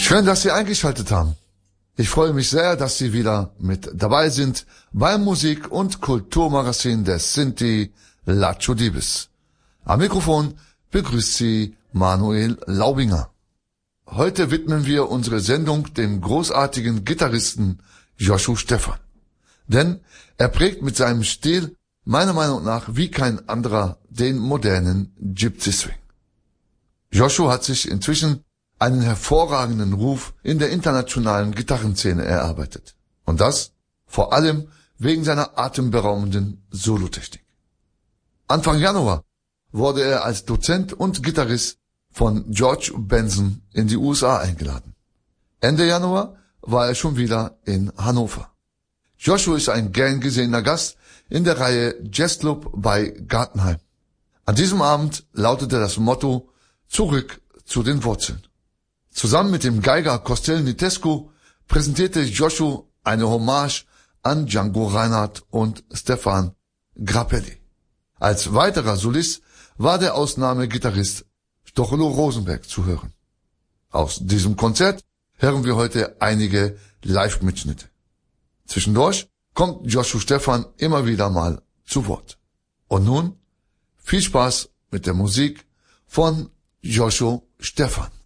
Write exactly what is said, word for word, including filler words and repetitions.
Schön, dass Sie eingeschaltet haben. Ich freue mich sehr, dass Sie wieder mit dabei sind beim Musik- und Kulturmagazin des Sinti Lacho Dibes. Am Mikrofon begrüßt Sie Manuel Laubinger. Heute widmen wir unsere Sendung dem großartigen Gitarristen Joshu Stephan. Denn er prägt mit seinem Stil meiner Meinung nach wie kein anderer den modernen Gypsy Swing. Joshu hat sich inzwischen einen hervorragenden Ruf in der internationalen Gitarrenszene erarbeitet. Und das vor allem wegen seiner atemberaubenden Solotechnik. Anfang Januar wurde er als Dozent und Gitarrist von George Benson in die U S A eingeladen. Ende Januar war er schon wieder in Hannover. Joshu ist ein gern gesehener Gast in der Reihe Jazzclub bei Gartenheim. An diesem Abend lautete das Motto Zurück zu den Wurzeln. Zusammen mit dem Geiger Costel Nitescu präsentierte Joshu eine Hommage an Django Reinhardt und Stefan Grappelli. Als weiterer Solist war der Ausnahmegitarrist Stochelo Rosenberg zu hören. Aus diesem Konzert hören wir heute einige Live-Mitschnitte. Zwischendurch kommt Joshu Stephan immer wieder mal zu Wort. Und nun viel Spaß mit der Musik von Joshu Stephan.